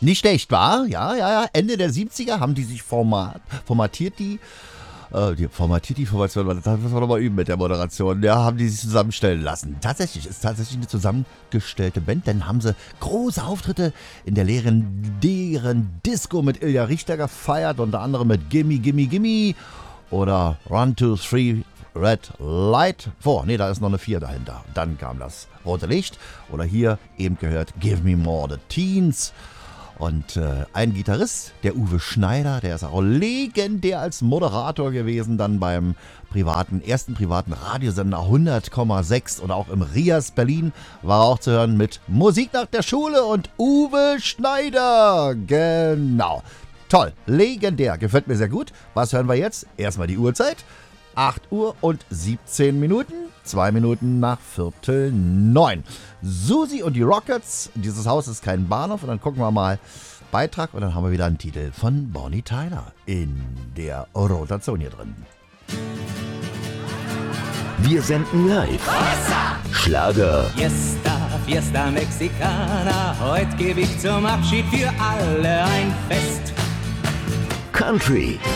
Nicht schlecht, war? Ja. Ende der 70er haben die sich formatiert, die Formation, das müssen wir nochmal üben mit der Moderation. Ja, haben die sich zusammenstellen lassen. Ist tatsächlich eine zusammengestellte Band, denn haben sie große Auftritte in der legendären Disco mit Ilja Richter gefeiert, unter anderem mit Gimme, Gimme, Gimme oder Run, 2, 3, Red Light 4. Ne, da ist noch eine 4 dahinter. Dann kam das rote Licht oder hier eben gehört Give Me More the Teens. Und ein Gitarrist, der Uwe Schneider, der ist auch legendär als Moderator gewesen, dann beim ersten privaten Radiosender 100,6 oder auch im Rias Berlin war er auch zu hören mit Musik nach der Schule und Uwe Schneider. Genau. Toll, legendär, gefällt mir sehr gut. Was hören wir jetzt? Erstmal die Uhrzeit. 8 Uhr und 17 Minuten, 2 Minuten nach 8:45. Susi und die Rockets, dieses Haus ist kein Bahnhof. Und dann gucken wir mal Beitrag und dann haben wir wieder einen Titel von Bonnie Tyler in der Rotation hier drin. Wir senden live. Schlager. Fiesta, Fiesta Mexicana, heute gebe ich zum Abschied für alle ein Fest. Country.